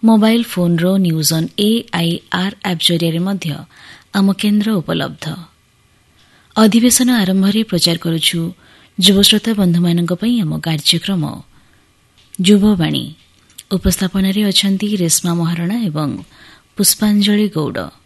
Mobile ଫୋନ୍ର news on AIR app ଜରିଆରେ ମଧ୍ୟ ଆମ କେନ୍ଦ୍ର ଉପଲବ୍ଧ। ଅଧିବେଶନ ଆରମ୍ଭରେ ପ୍ରଚାର କରୁଛୁ ଯୁବଶ୍ରୋତା ବନ୍ଧୁମାନଙ୍କ ପାଇଁ ଆମ କାର୍ଯ୍ୟକ୍ରମ ଯୁବବାଣୀ। ଉପସ୍ଥାପନାରେ ଅଛନ୍ତି ରେଶ୍ମା ମହାରଣା ଏବଂ ପୁଷ୍ପାଞ୍ଜଳି ଗୌଡ଼।